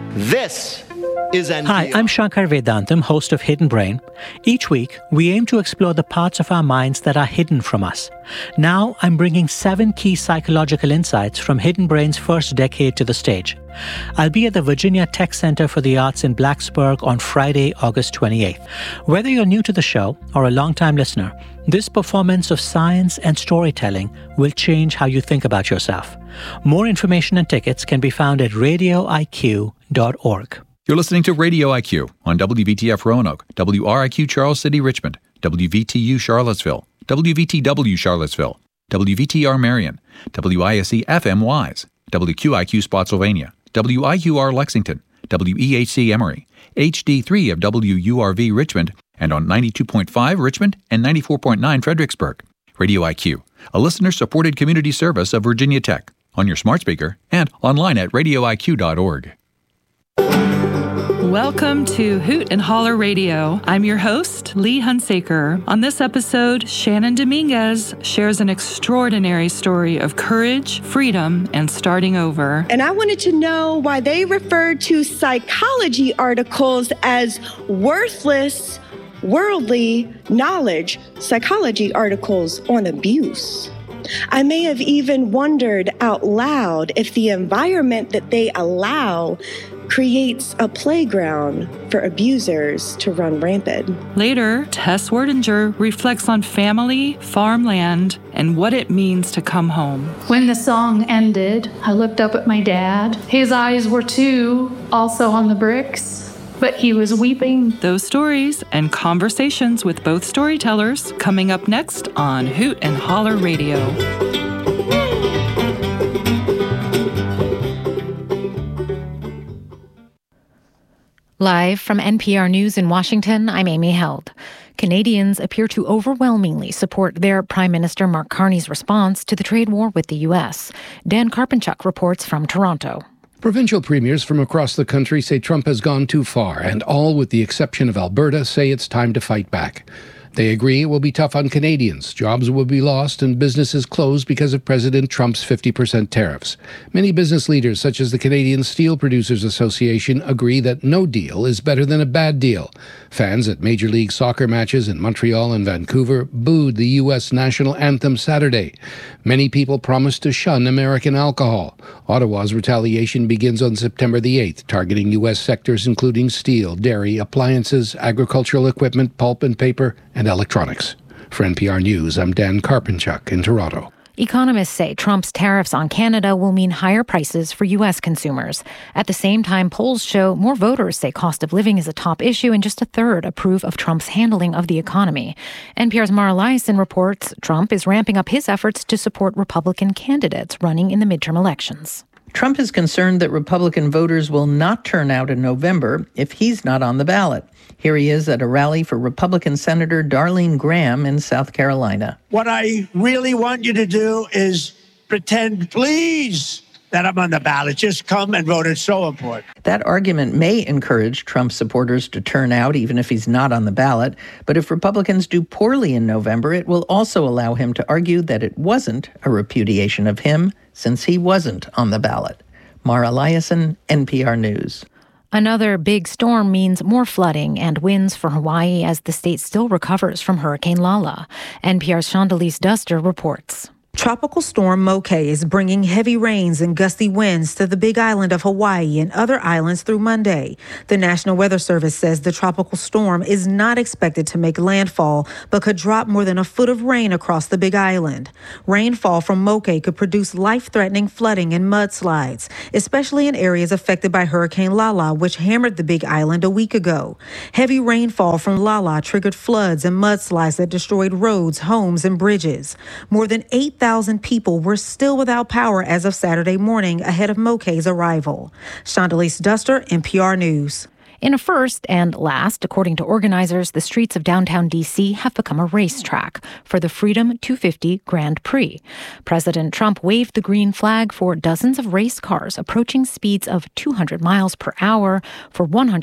This is NPR. Hi, I'm Shankar Vedantam, host of Hidden Brain. Each week, we aim to explore the parts of our minds that are hidden from us. Now, I'm bringing 7 key psychological insights from Hidden Brain's first decade to the stage. I'll be at the Virginia Tech Center for the Arts in Blacksburg on Friday, August 28th. Whether you're new to the show or a longtime listener, this performance of science and storytelling will change how you think about yourself. More information and tickets can be found at radioiq.org. You're listening to Radio IQ on WVTF Roanoke, WRIQ Charles City Richmond, WVTU Charlottesville, WVTW Charlottesville, WVTR Marion, WISE FM Wise, WQIQ Spotsylvania, WIUR Lexington, WEHC Emory, HD3 of WURV Richmond, and on 92.5 Richmond and 94.9 Fredericksburg. Radio IQ, a listener-supported community service of Virginia Tech, on your smart speaker and online at radioiq.org. Welcome to Hoot and Holler Radio. I'm your host, Lee Hunsaker. On this episode, Shannon Dominguez shares an extraordinary story of courage, freedom, and starting over. And I wanted to know why they referred to psychology articles as worthless, worldly knowledge, psychology articles on abuse. I may have even wondered out loud if the environment that they allow creates a playground for abusers to run rampant. Later, Tess Werdinger reflects on family, farmland, and what it means to come home. When the song ended, I looked up at my dad. His eyes were too, also on the bricks, but he was weeping. Those stories and conversations with both storytellers coming up next on Hoot and Holler Radio. Live from NPR News in Washington, I'm Amy Held. Canadians appear to overwhelmingly support their Prime Minister Mark Carney's response to the trade war with the U.S. Dan Karpenchuk reports from Toronto. Provincial premiers from across the country say Trump has gone too far, and all, with the exception of Alberta, say it's time to fight back. They agree it will be tough on Canadians. Jobs will be lost and businesses closed because of President Trump's 50% tariffs. Many business leaders, such as the Canadian Steel Producers Association, agree that no deal is better than a bad deal. Fans at Major League Soccer matches in Montreal and Vancouver booed the U.S. national anthem Saturday. Many people promised to shun American alcohol. Ottawa's retaliation begins on September the 8th, targeting U.S. sectors including steel, dairy, appliances, agricultural equipment, pulp and paper, and electronics. For NPR News, I'm Dan Karpenchuk in Toronto. Economists say Trump's tariffs on Canada will mean higher prices for U.S. consumers. At the same time, polls show more voters say cost of living is a top issue, and just a third approve of Trump's handling of the economy. NPR's Mara Liasson reports Trump is ramping up his efforts to support Republican candidates running in the midterm elections. Trump is concerned that Republican voters will not turn out in November if he's not on the ballot. Here he is at a rally for Republican Senator Darlene Graham in South Carolina. What I really want you to do is pretend, please, that I'm on the ballot. Just come and vote. It's so important. That argument may encourage Trump supporters to turn out even if he's not on the ballot. But if Republicans do poorly in November, it will also allow him to argue that it wasn't a repudiation of him since he wasn't on the ballot. Mara Liasson, NPR News. Another big storm means more flooding and winds for Hawaii as the state still recovers from Hurricane Lala. NPR's Chandalise Duster reports. Tropical storm Moke is bringing heavy rains and gusty winds to the Big Island of Hawaii and other islands through Monday. The National Weather Service says the tropical storm is not expected to make landfall, but could drop more than a foot of rain across the Big Island. Rainfall from Moke could produce life-threatening flooding and mudslides, especially in areas affected by Hurricane Lala, which hammered the Big Island a week ago. Heavy rainfall from Lala triggered floods and mudslides that destroyed roads, homes, and bridges. More than 8,000 people were still without power as of Saturday morning ahead of Moke's arrival. Chandalise Duster, NPR News. In a first and last, according to organizers, the streets of downtown D.C. have become a racetrack for the Freedom 250 Grand Prix. President Trump waved the green flag for dozens of race cars approaching speeds of 200 miles per hour for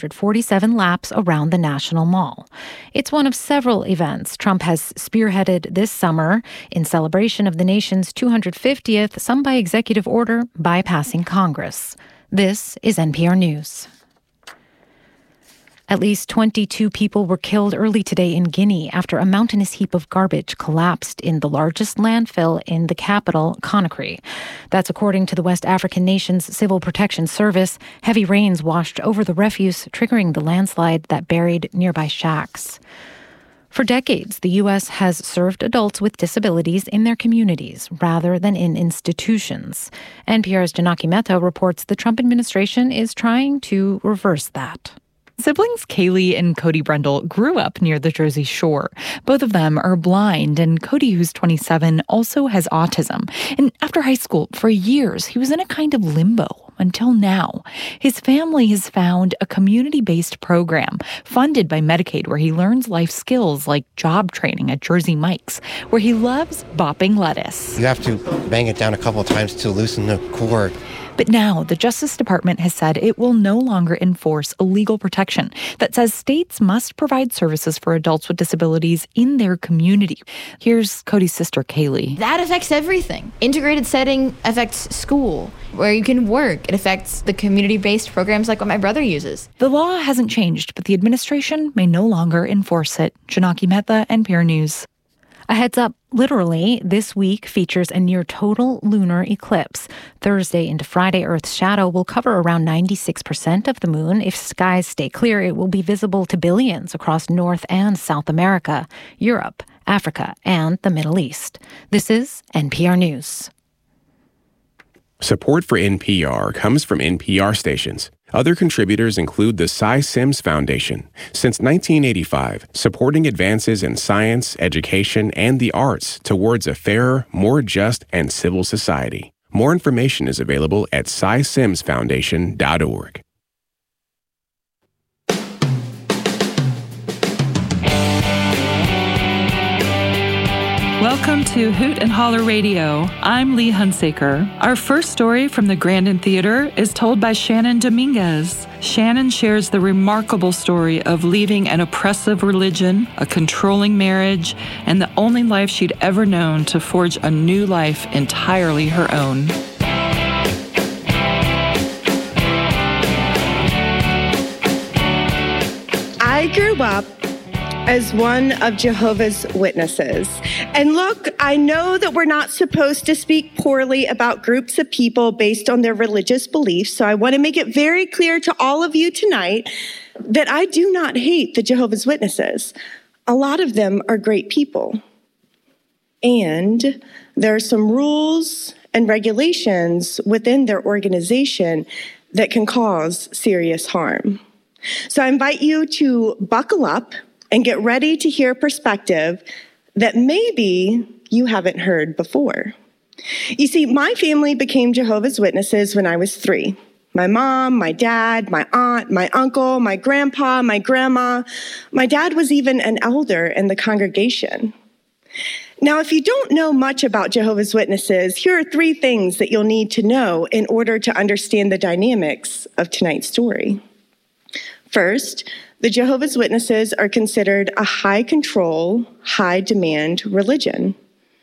147 laps around the National Mall. It's one of several events Trump has spearheaded this summer in celebration of the nation's 250th, some by executive order, bypassing Congress. This is NPR News. At least 22 people were killed early today in Guinea after a mountainous heap of garbage collapsed in the largest landfill in the capital, Conakry. That's according to the West African nation's Civil Protection Service. Heavy rains washed over the refuse, triggering the landslide that buried nearby shacks. For decades, the U.S. has served adults with disabilities in their communities rather than in institutions. NPR's Janaki Mehta reports the Trump administration is trying to reverse that. Siblings Kaylee and Cody Brendel grew up near the Jersey Shore. Both of them are blind, and Cody, who's 27, also has autism. And after high school, for years, he was in a kind of limbo until now. His family has found a community-based program funded by Medicaid where he learns life skills like job training at Jersey Mike's, where he loves bopping lettuce. You have to bang it down a couple of times to loosen the cord. But now the Justice Department has said it will no longer enforce a legal protection that says states must provide services for adults with disabilities in their community. Here's Cody's sister, Kaylee. That affects everything. Integrated setting affects school, where you can work. It affects the community-based programs like what my brother uses. The law hasn't changed, but the administration may no longer enforce it. Janaki Mehta, NPR News. A heads up, literally, this week features a near total lunar eclipse. Thursday into Friday, Earth's shadow will cover around 96% of the moon. If skies stay clear, it will be visible to billions across North and South America, Europe, Africa, and the Middle East. This is NPR News. Support for NPR comes from NPR stations. Other contributors include the Cy Sims Foundation. Since 1985, supporting advances in science, education, and the arts towards a fairer, more just, and civil society. More information is available at cysimsfoundation.org. Welcome to Hoot and Holler Radio. I'm Lee Hunsaker. Our first story from the Grandin Theater is told by Shannon Dominguez. Shannon shares the remarkable story of leaving an oppressive religion, a controlling marriage, and the only life she'd ever known to forge a new life entirely her own. I grew up as one of Jehovah's Witnesses. And look, I know that we're not supposed to speak poorly about groups of people based on their religious beliefs, so I want to make it very clear to all of you tonight that I do not hate the Jehovah's Witnesses. A lot of them are great people. And there are some rules and regulations within their organization that can cause serious harm. So I invite you to buckle up and get ready to hear a perspective that maybe you haven't heard before. You see, my family became Jehovah's Witnesses when I was 3. My mom, my dad, my aunt, my uncle, my grandpa, my grandma. My dad was even an elder in the congregation. Now, if you don't know much about Jehovah's Witnesses, here are 3 things that you'll need to know in order to understand the dynamics of tonight's story. First, the Jehovah's Witnesses are considered a high-control, high-demand religion.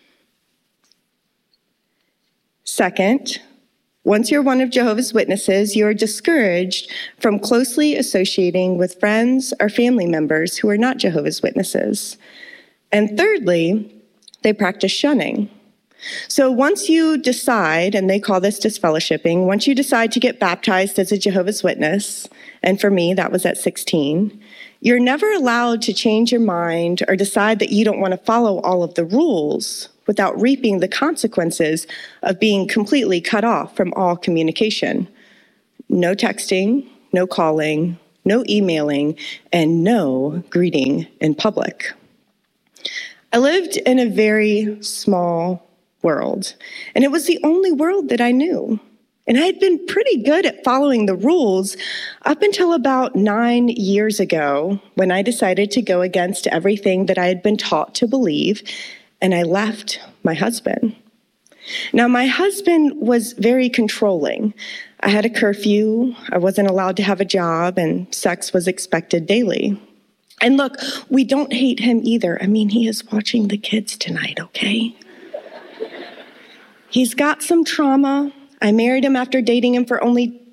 Second, once you're one of Jehovah's Witnesses, you're discouraged from closely associating with friends or family members who are not Jehovah's Witnesses. And thirdly, they practice shunning. So once you decide, and they call this disfellowshipping, once you decide to get baptized as a Jehovah's Witness, and for me, that was at 16, you're never allowed to change your mind or decide that you don't want to follow all of the rules without reaping the consequences of being completely cut off from all communication. No texting, no calling, no emailing, and no greeting in public. I lived in a very small world, and it was the only world that I knew. And I had been pretty good at following the rules up until about 9 years ago when I decided to go against everything that I had been taught to believe, and I left my husband. Now, my husband was very controlling. I had a curfew, I wasn't allowed to have a job, and sex was expected daily. And look, we don't hate him either. I mean, he is watching the kids tonight, okay? He's got some trauma. I married him after dating him for only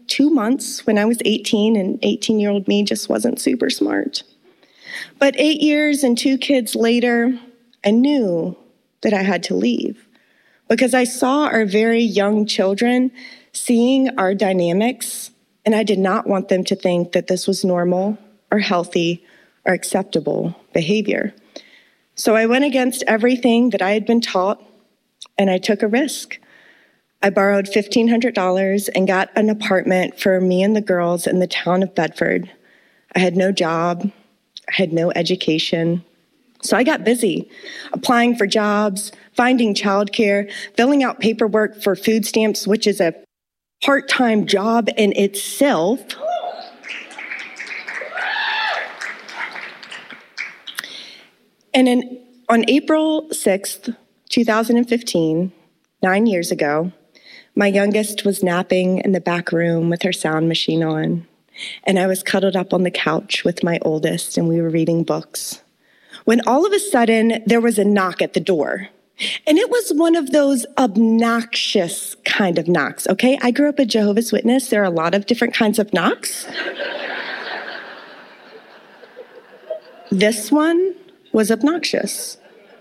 2 months when I was 18, and 18-year-old me just wasn't super smart. But 8 years and 2 kids later, I knew that I had to leave because I saw our very young children seeing our dynamics, and I did not want them to think that this was normal or healthy or acceptable behavior. So I went against everything that I had been taught, and I took a risk. I borrowed $1,500 and got an apartment for me and the girls in the town of Bedford. I had no job. I had no education. So I got busy applying for jobs, finding childcare, filling out paperwork for food stamps, which is a part-time job in itself. And on April 6th, 2015, 9 years ago, my youngest was napping in the back room with her sound machine on, and I was cuddled up on the couch with my oldest, and we were reading books, when all of a sudden there was a knock at the door. And it was one of those obnoxious kind of knocks, okay? I grew up a Jehovah's Witness. There are a lot of different kinds of knocks. This one was obnoxious.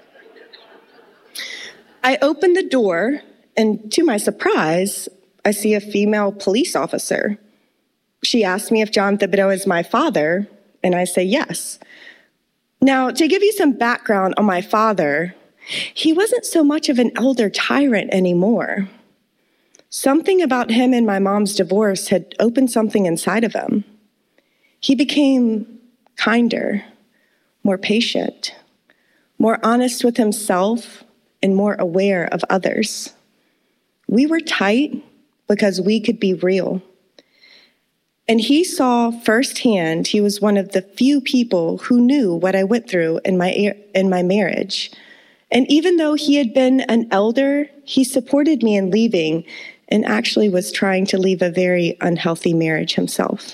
I opened the door, and to my surprise, I see a female police officer. She asked me if John Thibodeau is my father, and I say yes. Now, to give you some background on my father, he wasn't so much of an elder tyrant anymore. Something about him and my mom's divorce had opened something inside of him. He became kinder, more patient, more honest with himself, and more aware of others. We were tight because we could be real. And he saw firsthand, he was one of the few people who knew what I went through in my marriage. And even though he had been an elder, he supported me in leaving and actually was trying to leave a very unhealthy marriage himself.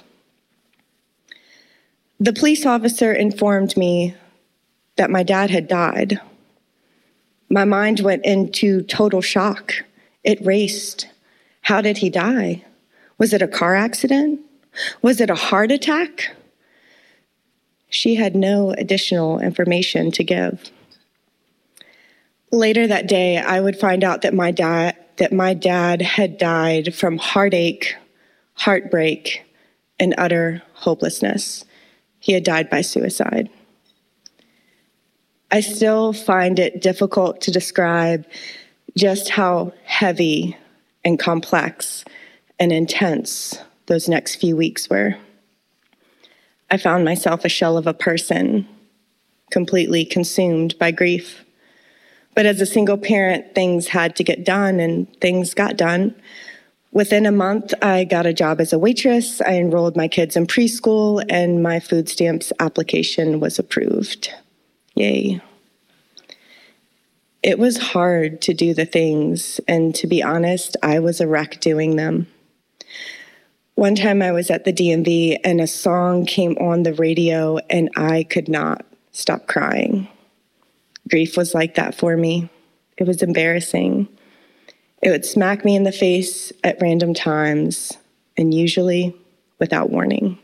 The police officer informed me that my dad had died. My mind went into total shock. It raced. How did he die? Was it a car accident? Was it a heart attack? She had no additional information to give. Later that day, I would find out that my dad had died from heartache, heartbreak, and utter hopelessness. He had died by suicide. I still find it difficult to describe just how heavy and complex and intense those next few weeks were. I found myself a shell of a person, completely consumed by grief. But as a single parent, things had to get done, and things got done. Within a month, I got a job as a waitress, I enrolled my kids in preschool, and my food stamps application was approved. Yay. It was hard to do the things, and to be honest, I was a wreck doing them. One time I was at the DMV, and a song came on the radio, and I could not stop crying. Grief was like that for me. It was embarrassing. It would smack me in the face at random times, and usually without warning.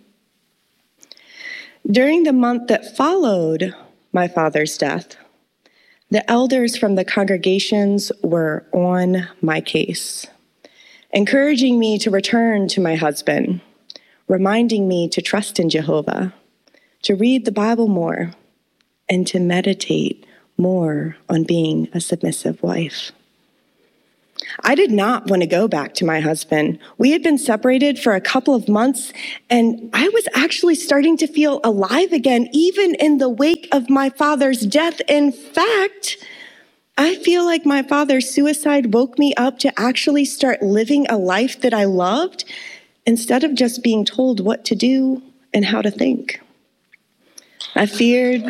During the month that followed my father's death, the elders from the congregations were on my case, encouraging me to return to my husband, reminding me to trust in Jehovah, to read the Bible more, and to meditate more on being a submissive wife. I did not want to go back to my husband. We had been separated for a couple of months, and I was actually starting to feel alive again, even in the wake of my father's death. In fact, I feel like my father's suicide woke me up to actually start living a life that I loved instead of just being told what to do and how to think. I feared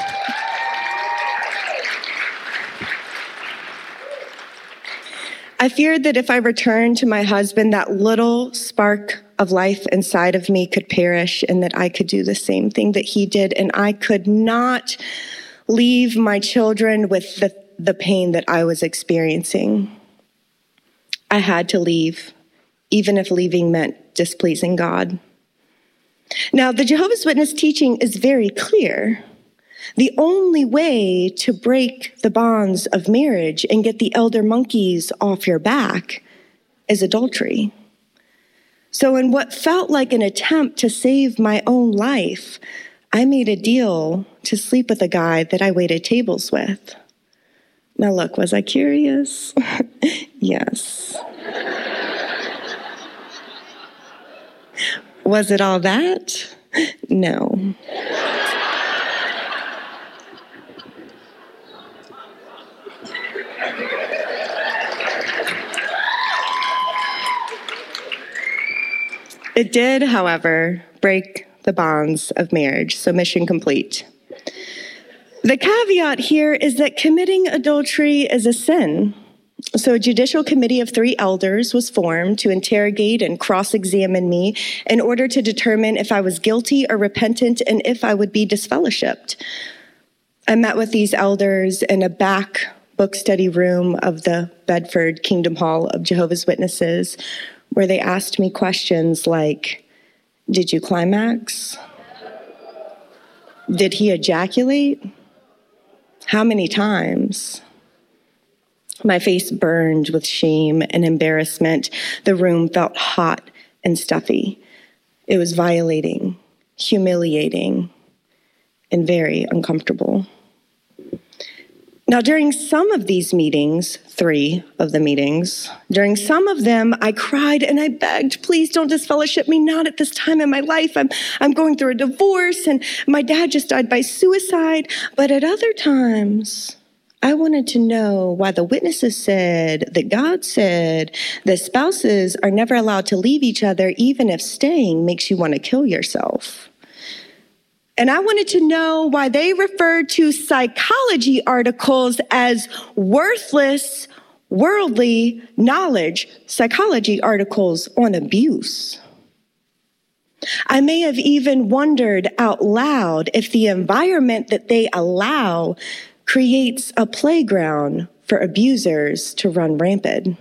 that if I returned to my husband, that little spark of life inside of me could perish and that I could do the same thing that he did. And I could not leave my children with the pain that I was experiencing. I had to leave, even if leaving meant displeasing God. Now, the Jehovah's Witness teaching is very clear. The only way to break the bonds of marriage and get the elder monkeys off your back is adultery. So in what felt like an attempt to save my own life, I made a deal to sleep with a guy that I waited tables with. Now look, was I curious? Yes. Was it all that? No. It did, however, break the bonds of marriage, so mission complete. The caveat here is that committing adultery is a sin. So a judicial committee of 3 elders was formed to interrogate and cross-examine me in order to determine if I was guilty or repentant and if I would be disfellowshipped. I met with these elders in a back book study room of the Bedford Kingdom Hall of Jehovah's Witnesses, where they asked me questions like, did you climax? Did he ejaculate? How many times? My face burned with shame and embarrassment. The room felt hot and stuffy. It was violating, humiliating, and very uncomfortable. Now, during some of these meetings, 3 of the meetings, during some of them, I cried and I begged, please don't disfellowship me, not at this time in my life. I'm going through a divorce and my dad just died by suicide. But at other times, I wanted to know why the witnesses said that God said that spouses are never allowed to leave each other, even if staying makes you want to kill yourself. And I wanted to know why they referred to psychology articles as worthless, worldly knowledge, psychology articles on abuse. I may have even wondered out loud if the environment that they allow creates a playground for abusers to run rampant.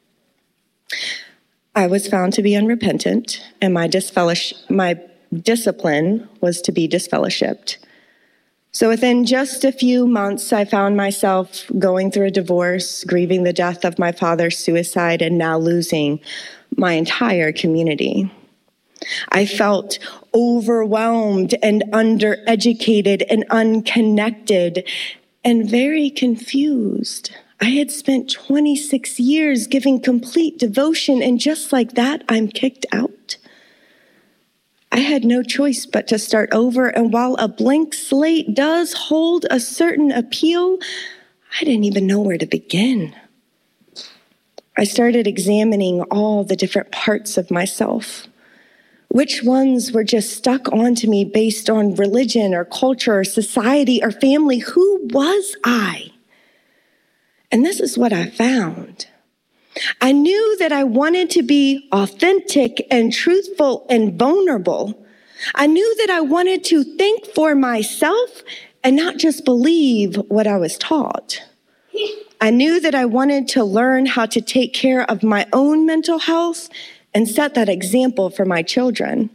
I was found to be unrepentant, and my discipline was to be disfellowshipped. So within just a few months, I found myself going through a divorce, grieving the death of my father's suicide, and now losing my entire community. I felt overwhelmed and undereducated and unconnected and very confused. I had spent 26 years giving complete devotion, and just like that, I'm kicked out. I had no choice but to start over, and while a blank slate does hold a certain appeal, I didn't even know where to begin. I started examining all the different parts of myself. Which ones were just stuck onto me based on religion or culture or society or family? Who was I? And this is what I found. I knew that I wanted to be authentic and truthful and vulnerable. I knew that I wanted to think for myself and not just believe what I was taught. I knew that I wanted to learn how to take care of my own mental health and set that example for my children.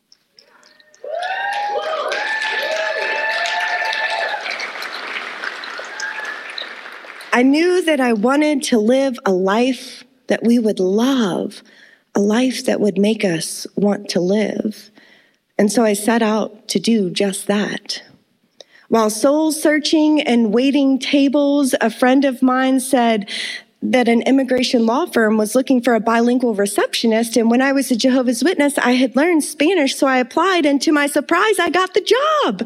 I knew that I wanted to live a life that we would love, a life that would make us want to live. And so I set out to do just that. While soul searching and waiting tables, a friend of mine said that an immigration law firm was looking for a bilingual receptionist. And when I was a Jehovah's Witness, I had learned Spanish, so I applied, and to my surprise, I got the job.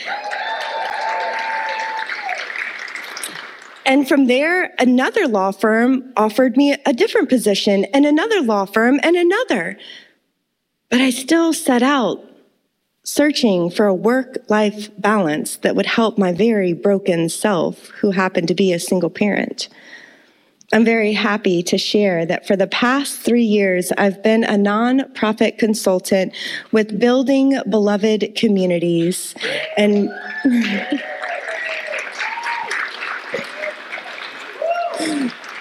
And from there, another law firm offered me a different position, and another law firm, and another. But I still set out searching for a work-life balance that would help my very broken self, who happened to be a single parent. I'm very happy to share that for the past 3 years, I've been a nonprofit consultant with Building Beloved Communities, and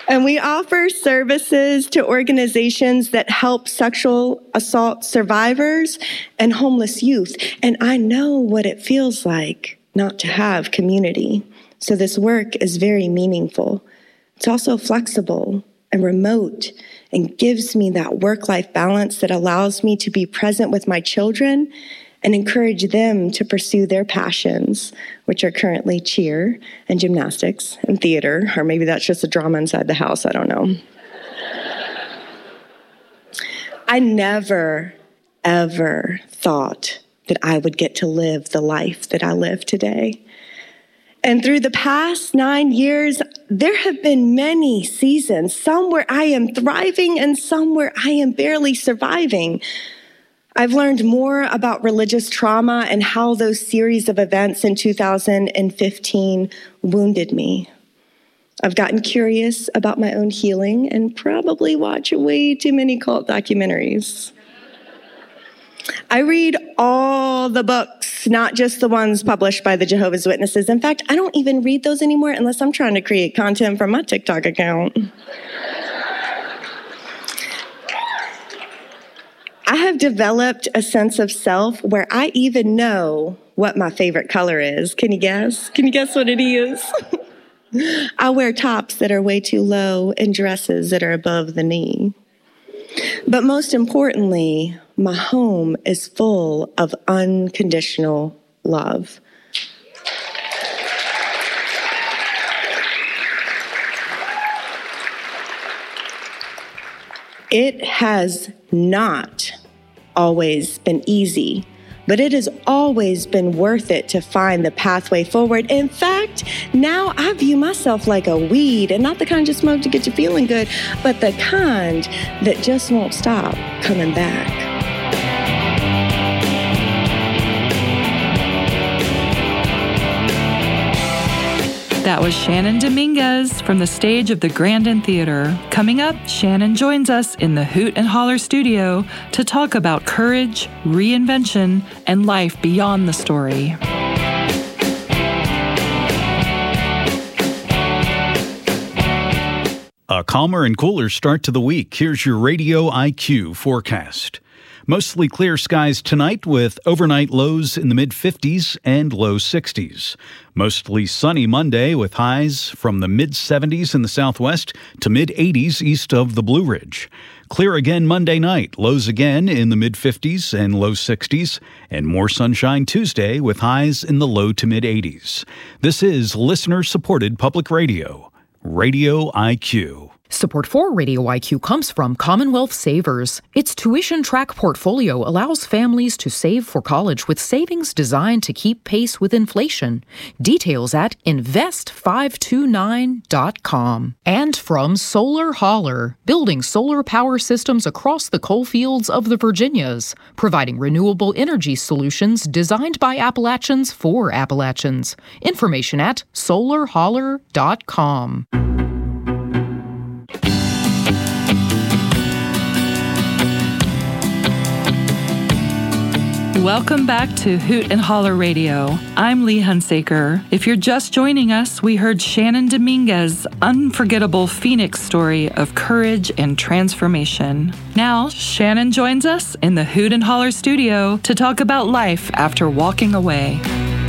And we offer services to organizations that help sexual assault survivors and homeless youth. And I know what it feels like not to have community. So this work is very meaningful. It's also flexible and remote and gives me that work-life balance that allows me to be present with my children and encourage them to pursue their passions, which are currently cheer and gymnastics and theater, or maybe that's just a drama inside the house, I don't know. I never, ever thought that I would get to live the life that I live today. And through the past 9 years, there have been many seasons, some where I am thriving and some where I am barely surviving. I've learned more about religious trauma and how those series of events in 2015 wounded me. I've gotten curious about my own healing and probably watch way too many cult documentaries. I read all the books, not just the ones published by the Jehovah's Witnesses. In fact, I don't even read those anymore unless I'm trying to create content for my TikTok account. I have developed a sense of self where I even know what my favorite color is. Can you guess? Can you guess what it is? I wear tops that are way too low and dresses that are above the knee. But most importantly, my home is full of unconditional love. It has not always been easy, but it has always been worth it to find the pathway forward. In fact, now I view myself like a weed, and not the kind you smoke to get you feeling good, but the kind that just won't stop coming back. That was Shannon Dominguez from the stage of the Grandin Theater. Coming up, Shannon joins us in the Hoot and Holler studio to talk about courage, reinvention, and life beyond the story. A calmer and cooler start to the week. Here's your Radio IQ forecast. Mostly clear skies tonight with overnight lows in the mid-50s and low 60s. Mostly sunny Monday with highs from the mid-70s in the southwest to mid-80s east of the Blue Ridge. Clear again Monday night, lows again in the mid-50s and low 60s, and more sunshine Tuesday with highs in the low to mid-80s. This is listener-supported public radio, Radio IQ. Support for Radio IQ comes from Commonwealth Savers. Its tuition track portfolio allows families to save for college with savings designed to keep pace with inflation. Details at invest529.com. And from Solar Holler, building solar power systems across the coal fields of the Virginias, providing renewable energy solutions designed by Appalachians for Appalachians. Information at solarholler.com. Welcome back to Hoot and Holler Radio. I'm Lee Hunsaker. If you're just joining us, we heard Shannon Dominguez's unforgettable Phoenix story of courage and transformation. Now, Shannon joins us in the Hoot and Holler studio to talk about life after walking away.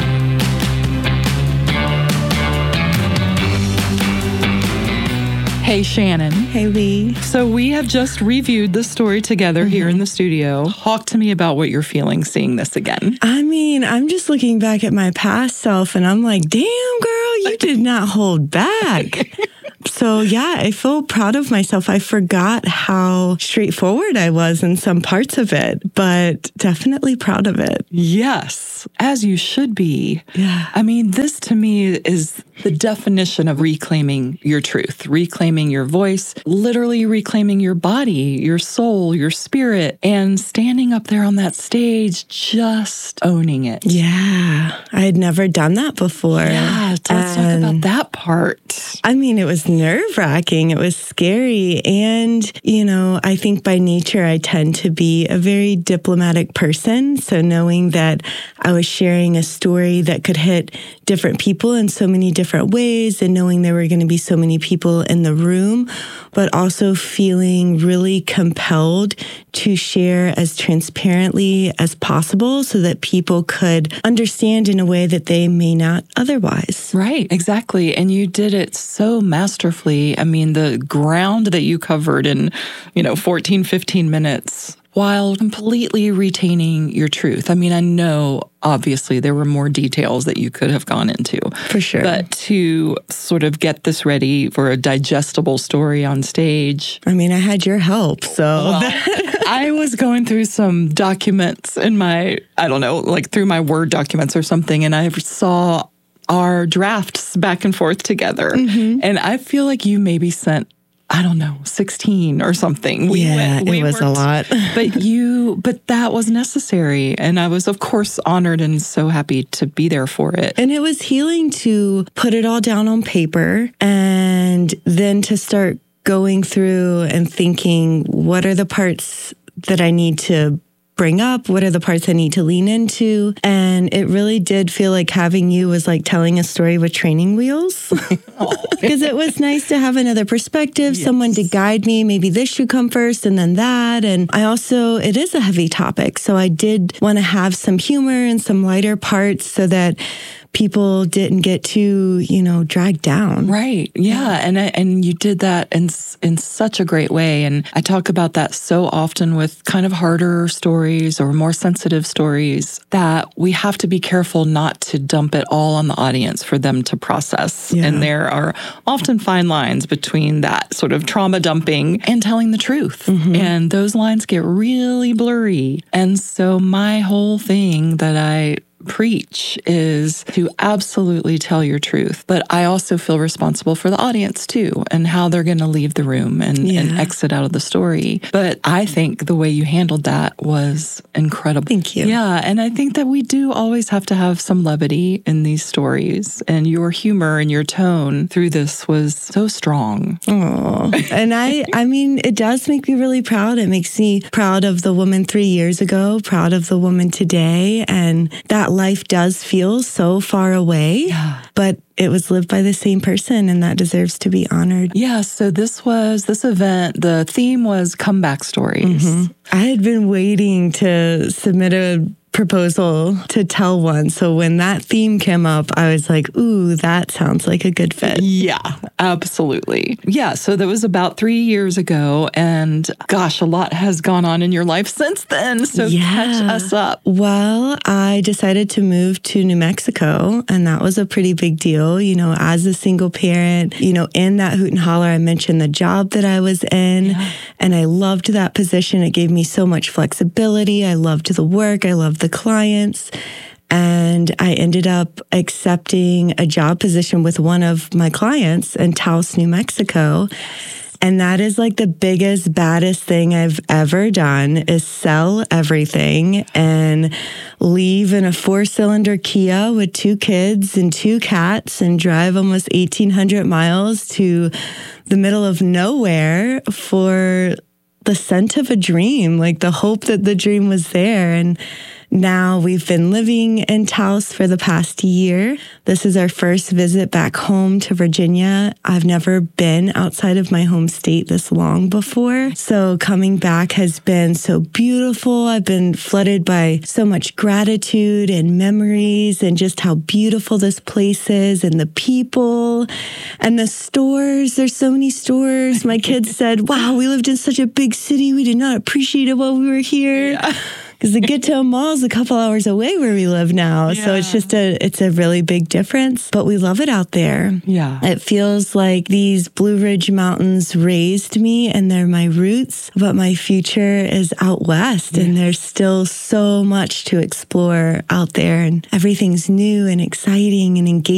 Hey, Shannon. Hey, Lee. So we have just reviewed the story together here in the studio. Talk to me about what you're feeling seeing this again. I mean, I'm just looking back at my past self and I'm like, damn, girl, you did not hold back. So, yeah, I feel proud of myself. I forgot how straightforward I was in some parts of it, but definitely proud of it. Yes, as you should be. Yeah. I mean, this to me is the definition of reclaiming your truth, reclaiming your voice, literally reclaiming your body, your soul, your spirit, and standing up there on that stage, just owning it. Yeah, I had never done that before. Yeah, let's talk about that part. I mean, it was nerve-wracking. It was scary. And, I think by nature, I tend to be a very diplomatic person. So knowing that I was sharing a story that could hit different people in so many different ways, and knowing there were going to be so many people in the room, but also feeling really compelled to share as transparently as possible so that people could understand in a way that they may not otherwise. Right, exactly. And you did it so masterfully. I mean, the ground that you covered in, 14, 15 minutes while completely retaining your truth. I mean, I know obviously there were more details that you could have gone into. For sure. But to sort of get this ready for a digestible story on stage. I mean, I had your help, so. Well, I was going through some documents in my, through my Word documents or something, and I saw our drafts back and forth together. Mm-hmm. And I feel like you maybe sent 16 or something. It was a lot. But that was necessary. And I was, of course, honored and so happy to be there for it. And it was healing to put it all down on paper and then to start going through and thinking, what are the parts that I need to bring up? What are the parts I need to lean into? And it really did feel like having you was like telling a story with training wheels. Because it was nice to have another perspective, someone to guide me. Maybe this should come first and then that. And it is a heavy topic. So I did want to have some humor and some lighter parts so that people didn't get too, dragged down. Right. Yeah. And you did that in such a great way. And I talk about that so often with kind of harder stories or more sensitive stories, that we have to be careful not to dump it all on the audience for them to process. Yeah. And there are often fine lines between that sort of trauma dumping and telling the truth. Mm-hmm. And those lines get really blurry. And so my whole thing that I preach is to absolutely tell your truth. But I also feel responsible for the audience too, and how they're going to leave the room and exit out of the story. But I think the way you handled that was incredible. Thank you. Yeah. And I think that we do always have to have some levity in these stories. And your humor and your tone through this was so strong. Oh, and I mean, it does make me really proud. It makes me proud of the woman 3 years ago, proud of the woman today. And that life does feel so far away, but it was lived by the same person, and that deserves to be honored. Yeah, so this event, the theme was comeback stories. Mm-hmm. I had been waiting to submit a proposal to tell one. So when that theme came up, I was like, ooh, that sounds like a good fit. Yeah, absolutely. Yeah, so that was about 3 years ago. And gosh, a lot has gone on in your life since then. So catch us up. Well, I decided to move to New Mexico, and that was a pretty big deal. As a single parent, in that hoot and holler, I mentioned the job that I was in, and I loved that position. It gave me so much flexibility. I loved the work. I loved the clients. And I ended up accepting a job position with one of my clients in Taos, New Mexico. And that is like the biggest, baddest thing I've ever done is sell everything and leave in a 4-cylinder Kia with 2 kids and 2 cats and drive almost 1,800 miles to the middle of nowhere for the scent of a dream, like the hope that the dream was there. And now we've been living in Taos for the past year. This is our first visit back home to Virginia. I've never been outside of my home state this long before. So coming back has been so beautiful. I've been flooded by so much gratitude and memories and just how beautiful this place is and the people and the stores. There's so many stores. My kids said, wow, we lived in such a big city. We did not appreciate it while we were here. Yeah. Because the Gitto Mall is a couple hours away where we live now. Yeah. So it's a really big difference, but we love it out there. Yeah. It feels like these Blue Ridge Mountains raised me and they're my roots, but my future is out west and there's still so much to explore out there and everything's new and exciting and engaging.